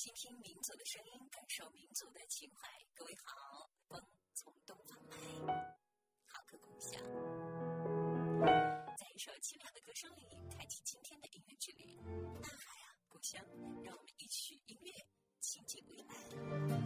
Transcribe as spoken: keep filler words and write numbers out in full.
倾听民族的声音，感受民族的情怀。各位好，风从东方来，好歌共享。在一首清凉的歌声里，开启今天的音乐之旅。大海啊，故乡，让我们一曲音乐，亲近未来。